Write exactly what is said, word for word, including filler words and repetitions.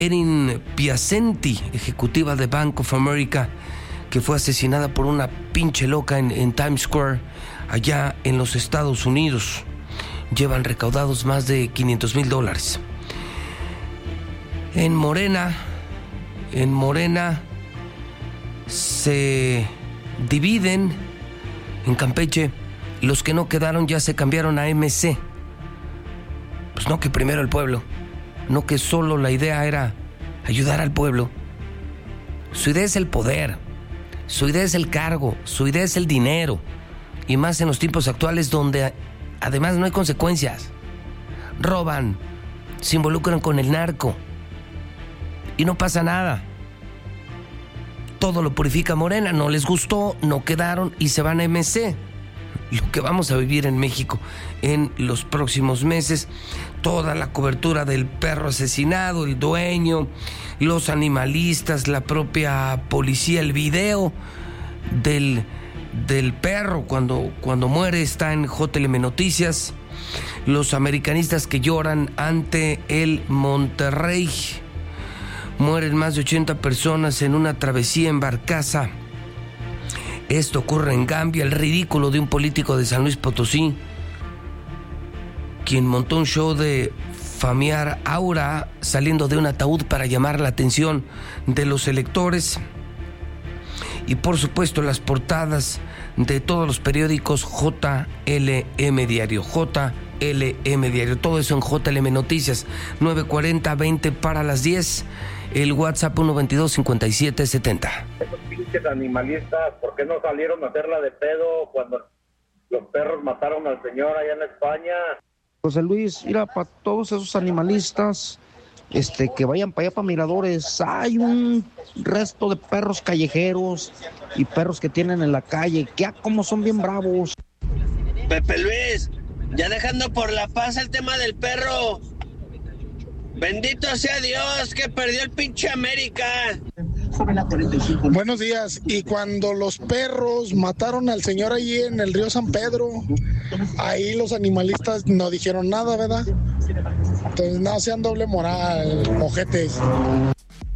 Erin Piacenti, ejecutiva de Bank of America, que fue asesinada por una pinche loca en, en Times Square, allá en los Estados Unidos. Llevan recaudados más de quinientos mil dólares. En Morena, en Morena se dividen. En Campeche, los que no quedaron ya se cambiaron a M C. Pues no que primero el pueblo, no que solo la idea era ayudar al pueblo. Su idea es el poder, su idea es el cargo, su idea es el dinero. Y más en los tiempos actuales donde además no hay consecuencias. Roban, se involucran con el narco y no pasa nada. Todo lo purifica Morena. No les gustó, no quedaron y se van a M C. Lo que vamos a vivir en México en los próximos meses, toda la cobertura del perro asesinado, el dueño, los animalistas, la propia policía, el video del, del perro cuando, cuando muere está en J L M Noticias, los americanistas que lloran ante el Monterrey. Mueren más de ochenta personas en una travesía en barcaza. Esto ocurre en Gambia. El ridículo de un político de San Luis Potosí, quien montó un show de famear aura saliendo de un ataúd para llamar la atención de los electores. Y por supuesto las portadas de todos los periódicos J L M Diario. J L M Diario. Todo eso en J L M Noticias. nueve cuarenta, veinte para las diez. El WhatsApp uno veintidós, cincuenta y siete setenta. Esos pinches animalistas, ¿por qué no salieron a hacerla de pedo cuando los perros mataron al señor allá en España? José Luis, mira, para todos esos animalistas, este, que vayan para allá, para Miradores, hay un resto de perros callejeros y perros que tienen en la calle, que ah, como son bien bravos. Pepe Luis, ya dejando por la paz el tema del perro. Bendito sea Dios que perdió el pinche América. Buenos días. Y cuando los perros mataron al señor allí en el río San Pedro, ahí los animalistas no dijeron nada, ¿verdad? Entonces no sean doble moral, ojetes.